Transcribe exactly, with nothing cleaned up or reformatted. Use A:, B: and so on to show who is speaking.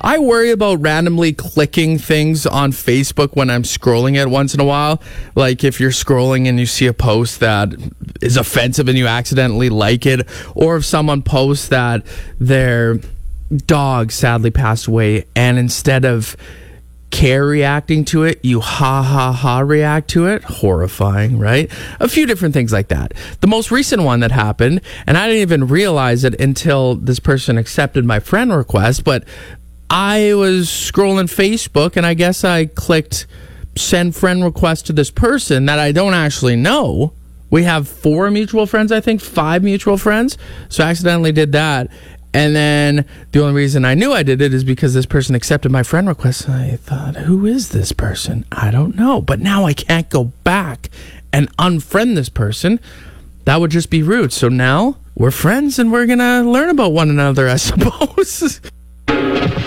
A: I worry about randomly clicking things on Facebook when I'm scrolling it once in a while. Like if you're scrolling and you see a post that is offensive and you accidentally like it, or if someone posts that their dog sadly passed away and instead of care reacting to it, you ha ha ha react to it. Horrifying, right? A few different things like that. The most recent one that happened, and I didn't even realize it until this person accepted my friend request, but I was scrolling Facebook and I guess I clicked send friend request to this person that I don't actually know. We have four mutual friends, I think, five mutual friends. So I accidentally did that. And then the only reason I knew I did it is because this person accepted my friend request. And I thought, who is this person? I don't know. But now I can't go back and unfriend this person. That would just be rude. So now we're friends and we're going to learn about one another, I suppose.